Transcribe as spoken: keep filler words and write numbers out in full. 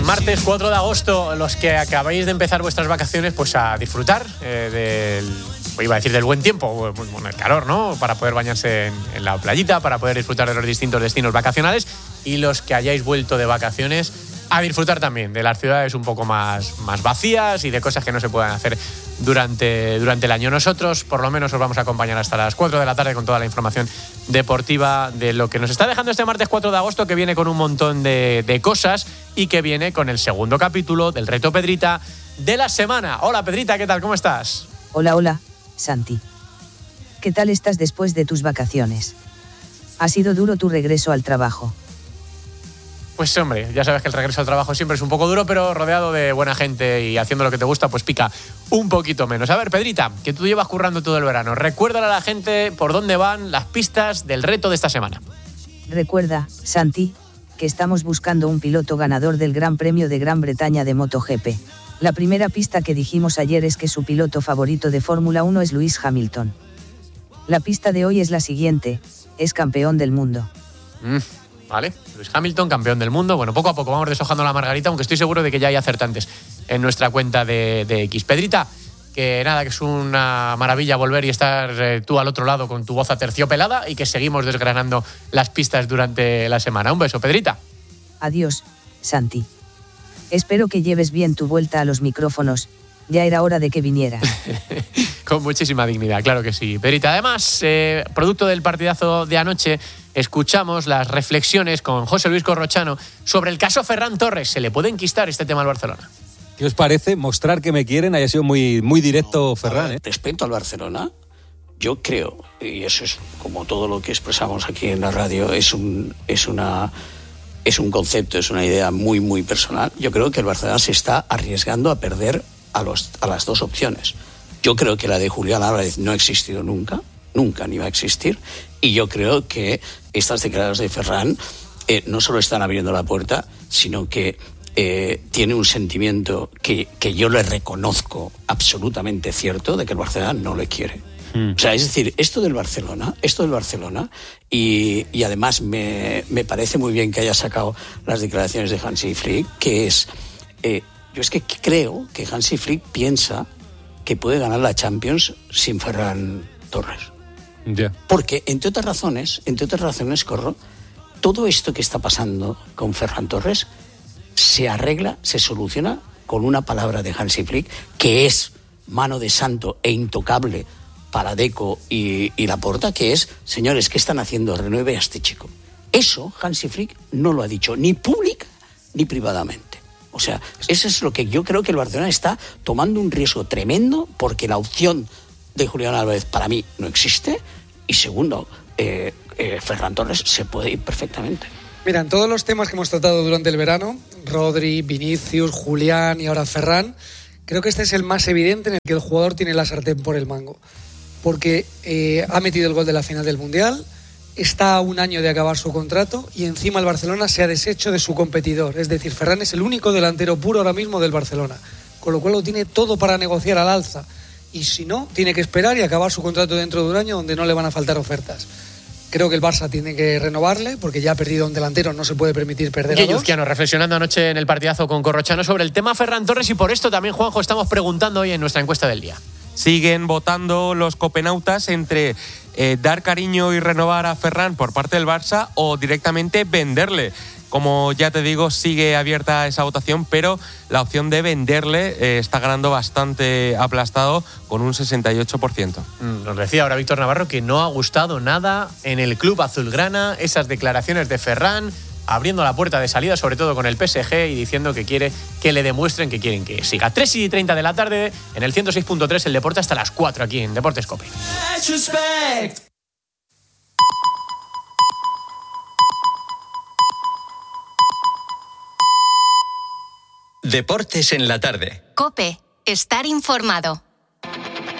martes cuatro de agosto, los que acabáis de empezar vuestras vacaciones, pues a disfrutar eh, del, iba a decir del buen tiempo, bueno, el calor, ¿no? Para poder bañarse en, en la playita, para poder disfrutar de los distintos destinos vacacionales, y los que hayáis vuelto de vacaciones a disfrutar también de las ciudades un poco más, más vacías y de cosas que no se puedan hacer durante, durante el año. Nosotros, por lo menos, os vamos a acompañar hasta las cuatro de la tarde con toda la información deportiva de lo que nos está dejando este martes cuatro de agosto, que viene con un montón de, de cosas y que viene con el segundo capítulo del Reto Pedrita de la semana. Hola, Pedrita, ¿qué tal? ¿Cómo estás? Hola, hola, Santi. ¿Qué tal estás después de tus vacaciones? ¿Ha sido duro tu regreso al trabajo? Pues hombre, ya sabes que el regreso al trabajo siempre es un poco duro, pero rodeado de buena gente y haciendo lo que te gusta, pues pica un poquito menos. A ver, Pedrita, que tú llevas currando todo el verano, recuérdale a la gente por dónde van las pistas del reto de esta semana. Recuerda, Santi, que estamos buscando un piloto ganador del Gran Premio de Gran Bretaña de MotoGP. La primera pista que dijimos ayer es que su piloto favorito de Fórmula uno es Lewis Hamilton. La pista de hoy es la siguiente: es campeón del mundo. Mm. Vale, Lewis Hamilton, campeón del mundo. Bueno, poco a poco vamos deshojando la margarita, aunque estoy seguro de que ya hay acertantes en nuestra cuenta de, de X. Pedrita, que nada, que es una maravilla volver y estar eh, tú al otro lado con tu voz aterciopelada, y que seguimos desgranando las pistas durante la semana. Un beso, Pedrita. Adiós, Santi. Espero que lleves bien tu vuelta a los micrófonos. Ya era hora de que vinieras. Con muchísima dignidad, claro que sí. Pedrita, además, eh, producto del partidazo de anoche, escuchamos las reflexiones con José Luis Corrochano sobre el caso Ferran Torres. ¿Se le puede enquistar este tema al Barcelona? ¿Qué os parece? Mostrar que me quieren. Haya sido muy, muy directo Ferran, ¿eh? Respecto al Barcelona, yo creo, y eso es como todo lo que expresamos aquí en la radio, es un, es una, es un concepto, es una idea muy, muy personal. Yo creo que el Barcelona se está arriesgando a perder a, los, a las dos opciones. Yo creo que la de Julián Álvarez no ha existido nunca, nunca ni va a existir, y yo creo que estas declaraciones de Ferran eh, no solo están abriendo la puerta, sino que eh, tiene un sentimiento que, que yo le reconozco absolutamente cierto, de que el Barcelona no le quiere. Mm. O sea, es decir, esto del Barcelona, esto del Barcelona, y, y además me, me parece muy bien que haya sacado las declaraciones de Hansi Flick, que es, eh, yo es que creo que Hansi Flick piensa que puede ganar la Champions sin Ferran Torres. Yeah. Porque, entre otras razones, entre otras razones, Corro, todo esto que está pasando con Ferran Torres se arregla, se soluciona con una palabra de Hansi Flick, que es mano de santo e intocable para Deco y, y Laporta, que es, señores, ¿qué están haciendo? Renueve a este chico. Eso Hansi Flick no lo ha dicho ni pública ni privadamente. O sea, eso es lo que yo creo que el Barcelona está tomando un riesgo tremendo, porque la opción de Julián Álvarez para mí no existe, y segundo, eh, eh, Ferran Torres se puede ir perfectamente. Mira, en todos los temas que hemos tratado durante el verano, Rodri, Vinicius, Julián y ahora Ferran, creo que este es el más evidente en el que el jugador tiene la sartén por el mango, porque eh, ha metido el gol de la final del Mundial, está a un año de acabar su contrato y encima el Barcelona se ha deshecho de su competidor. Es decir, Ferran es el único delantero puro ahora mismo del Barcelona, con lo cual lo tiene todo para negociar al alza. Y si no, tiene que esperar y acabar su contrato dentro de un año, donde no le van a faltar ofertas. Creo que el Barça tiene que renovarle, porque ya ha perdido un delantero, no se puede permitir perder a dos. Guilluzquiano, reflexionando anoche en el partidazo con Corrochano sobre el tema Ferran Torres, y por esto también, Juanjo, estamos preguntando hoy en nuestra encuesta del día. Siguen votando los copenautas entre eh, dar cariño y renovar a Ferran por parte del Barça o directamente venderle. Como ya te digo, sigue abierta esa votación, pero la opción de venderle eh, está ganando bastante aplastado con un sesenta y ocho por ciento. Mm, nos decía ahora Víctor Navarro que no ha gustado nada en el club azulgrana esas declaraciones de Ferran, abriendo la puerta de salida, sobre todo con el P S G, y diciendo que quiere que le demuestren que quieren que siga. tres y treinta de la tarde, en el ciento seis punto tres, el deporte hasta las cuatro aquí en Deportes COPE. Deportes en la tarde. COPE. Estar informado.